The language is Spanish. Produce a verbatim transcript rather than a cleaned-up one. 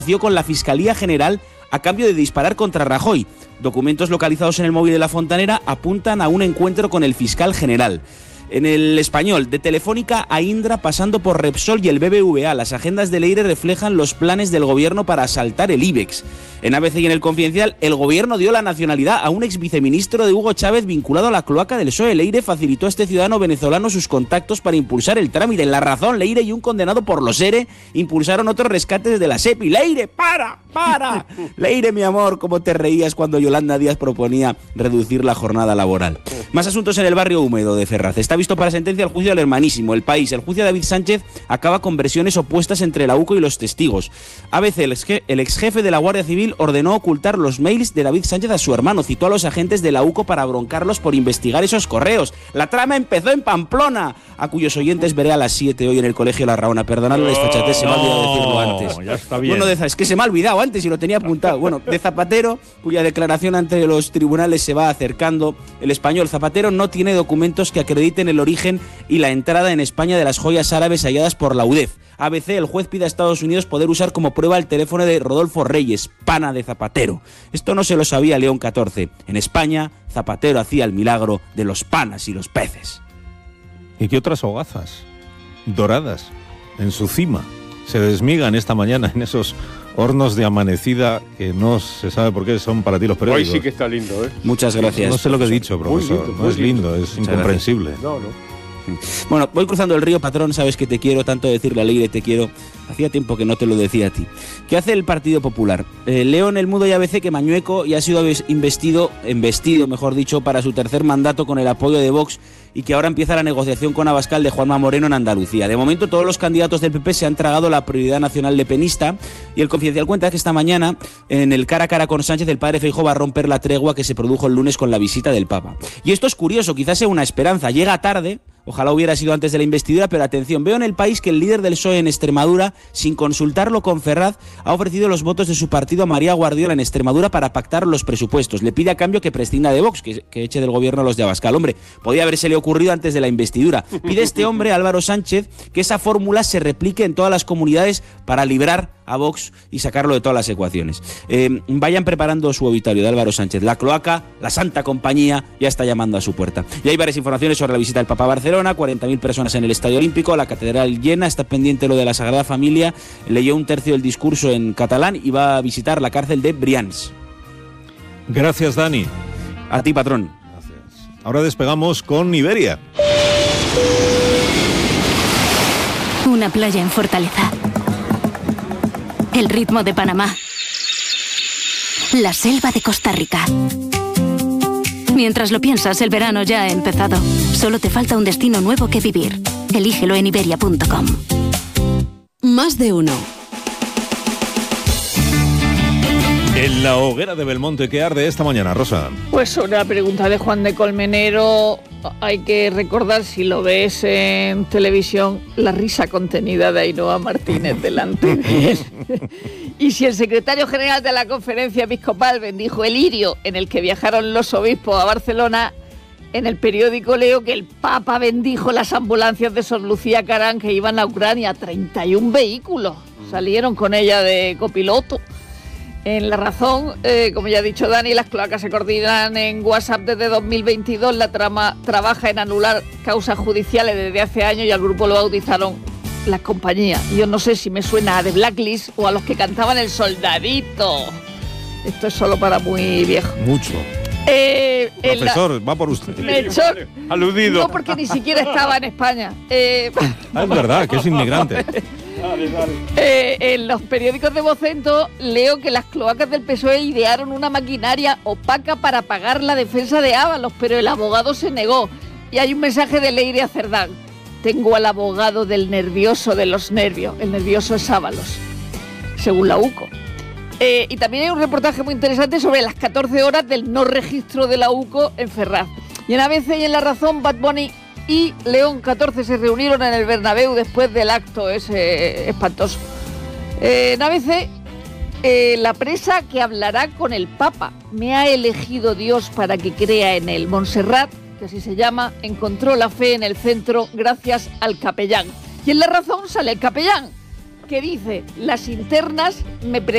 con la Fiscalía General a cambio de disparar contra Rajoy. Documentos localizados en el móvil de la fontanera apuntan a un encuentro con el fiscal general. En El Español, de Telefónica a Indra pasando por Repsol y el B B V A, las agendas de Leire reflejan los planes del gobierno para asaltar el IBEX. En A B C y en El Confidencial, el gobierno dio la nacionalidad a un exviceministro de Hugo Chávez vinculado a la cloaca del P S O E. Leire facilitó a este ciudadano venezolano sus contactos para impulsar el trámite. En La Razón, Leire y un condenado por los ERE impulsaron otros rescates de la SEPI. ¡Leire, para, para! Leire, mi amor, cómo te reías cuando Yolanda Díaz proponía reducir la jornada laboral. Más asuntos en el barrio húmedo de Ferraz. Está visto para sentencia el juicio del hermanísimo. El País, el juicio de David Sánchez acaba con versiones opuestas entre la U C O y los testigos. A B C, el ex, el ex jefe de la Guardia Civil ordenó ocultar los mails de David Sánchez a su hermano. Citó a los agentes de la U C O para broncarlos por investigar esos correos. La trama empezó en Pamplona, a cuyos oyentes veré a las siete hoy en el Colegio La Raona. Perdonad la desfachatez, se me ha olvidado decirlo antes. Ya está bien. Bueno, de, es que se me ha olvidado antes y lo tenía apuntado. Bueno, de Zapatero, cuya declaración ante los tribunales se va acercando. El Español, Zapatero no tiene documentos que acrediten el origen y la entrada en España de las joyas árabes halladas por la U D E F. A B C, el juez pide a Estados Unidos poder usar como prueba el teléfono de Rodolfo Reyes, pana de Zapatero. Esto no se lo sabía León catorce. En España, Zapatero hacía el milagro de los panas y los peces. ¿Y qué otras hogazas doradas en su cima se desmigan esta mañana en esos hornos de amanecida que no se sabe por qué son para ti los periódicos? Hoy sí que está lindo, ¿eh? Muchas gracias. No sé lo que he dicho, profesor. Lindo, no es lindo, lindo. es incomprensible. No, no. Bueno, voy cruzando el río, patrón, sabes que te quiero, tanto decirle a Leire te quiero. Hacía tiempo que no te lo decía a ti. ¿Qué hace el Partido Popular? Eh, leo en El Mundo y A B C que Mañueco ya ha sido investido, investido, mejor dicho, para su tercer mandato con el apoyo de Vox y que ahora empieza la negociación con Abascal de Juanma Moreno en Andalucía. De momento todos los candidatos del P P se han tragado la prioridad nacional lepenista y el Confidencial cuenta que esta mañana en el cara a cara con Sánchez el padre Feijóo va a romper la tregua que se produjo el lunes con la visita del Papa. Y esto es curioso, quizás sea una esperanza, llega tarde. Ojalá hubiera sido antes de la investidura, pero atención, veo en El País que el líder del P S O E en Extremadura, sin consultarlo con Ferraz, ha ofrecido los votos de su partido a María Guardiola en Extremadura para pactar los presupuestos. Le pide a cambio que prescinda de Vox, que, que eche del gobierno a los de Abascal. Hombre, podía habérsele ocurrido antes de la investidura. Pide este hombre, Álvaro Sánchez, que esa fórmula se replique en todas las comunidades para librar a Vox y sacarlo de todas las ecuaciones. Eh, vayan preparando su obituario de Álvaro Sánchez. La cloaca, la Santa Compañía, ya está llamando a su puerta. Y hay varias informaciones sobre la visita del Papa a Barcelona, cuarenta mil personas en el Estadio Olímpico, la catedral llena, está pendiente lo de la Sagrada Familia, leyó un tercio del discurso en catalán y va a visitar la cárcel de Brians. Gracias, Dani. A ti, patrón. Gracias. Ahora despegamos con Iberia. Una playa en Fortaleza. El ritmo de Panamá. La selva de Costa Rica. Mientras lo piensas, el verano ya ha empezado. Solo te falta un destino nuevo que vivir. Elígelo en iberia punto com. Más de uno. En la hoguera de Belmonte, ¿qué arde esta mañana, Rosa? Pues sobre la pregunta de Juan de Colmenero, hay que recordar, si lo ves en televisión, la risa contenida de Ainhoa Martínez delante de él. Y si el secretario general de la Conferencia Episcopal bendijo el lirio en el que viajaron los obispos a Barcelona, en el periódico leo que el Papa bendijo las ambulancias de Sor Lucía Carán que iban a Ucrania. treinta y un vehículos salieron con ella de copiloto. En La Razón, eh, como ya ha dicho Dani, las cloacas se coordinan en WhatsApp desde dos mil veintidós. La trama trabaja en anular causas judiciales desde hace años y al grupo lo bautizaron las compañías. Yo no sé si me suena a The Blacklist o a los que cantaban El Soldadito. Esto es solo para muy viejos. Mucho. Eh, Profesor, la... va por usted. Me echó... Aludido. No, porque ni siquiera estaba en España. Eh... Ah, es verdad, que es inmigrante. Dale, dale. Eh, en los periódicos de Vocento leo que las cloacas del P S O E idearon una maquinaria opaca para pagar la defensa de Ábalos, pero el abogado se negó. Y hay un mensaje de Leire a Cerdán. Tengo al abogado del nervioso de los nervios. El nervioso es Ábalos, según la U C O. Eh, y también hay un reportaje muy interesante sobre las catorce horas del no registro de la U C O en Ferraz. Y en A B C y en La Razón, Bad Bunny y León catorce se reunieron en el Bernabéu después del acto ese espantoso. Eh, en A B C, eh, la presa que hablará con el Papa. Me ha elegido Dios para que crea en él. Montserrat, que así se llama, encontró la fe en el centro gracias al capellán. Y en La Razón sale el capellán, que dice, las internas me pre